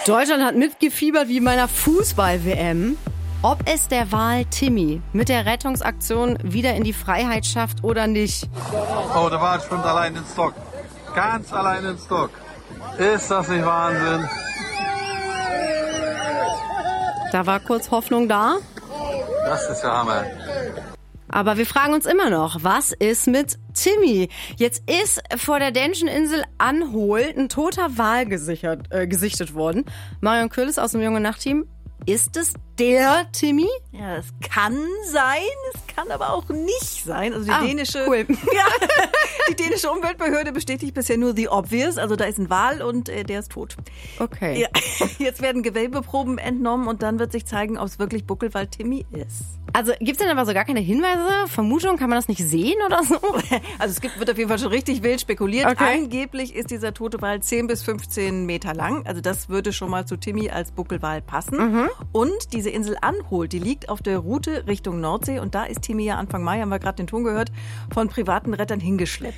Deutschland hat mitgefiebert wie bei einer Fußball-WM. Ob es der Wal Timmy mit der Rettungsaktion wieder in die Freiheit schafft oder nicht. Oh, der Wal schwimmt allein ins Dock. Ganz allein ins Dock. Ist das nicht Wahnsinn? Da war kurz Hoffnung da. Das ist ja Hammer. Aber wir fragen uns immer noch, was ist mit Timmy? Jetzt ist vor der dänischen Insel Anhol ein toter Wal gesichtet worden. Marion Kürles aus dem Junge Nacht-Team. Ist es der Timmy? Ja, es kann sein, es kann aber auch nicht sein. Also die dänische Umweltbehörde bestätigt bisher nur the obvious. Also da ist ein Wal und der ist tot. Okay. Ja, jetzt werden Gewölbeproben entnommen und dann wird sich zeigen, ob es wirklich Buckelwal Timmy ist. Also gibt's denn aber so gar keine Hinweise, Vermutungen, kann man das nicht sehen oder so? Also wird auf jeden Fall schon richtig wild spekuliert. Okay. Angeblich ist dieser tote Wal 10 bis 15 Meter lang. Also das würde schon mal zu Timmy als Buckelwal passen. Und diese Insel Anhol, die liegt auf der Route Richtung Nordsee. Und da ist Timmy ja Anfang Mai, haben wir gerade den Ton gehört, von privaten Rettern hingeschleppt